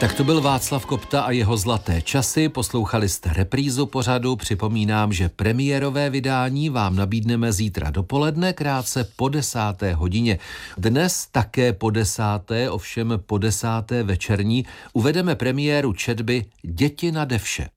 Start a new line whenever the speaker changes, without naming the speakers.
Tak to byl Václav Kopta a jeho Zlaté časy. Poslouchali jste reprízu pořadu. Připomínám, že premiérové vydání vám nabídneme zítra dopoledne, krátce po 10. hodině. Dnes také po 10., ovšem po 10. večerní, uvedeme premiéru četby Děti na devše.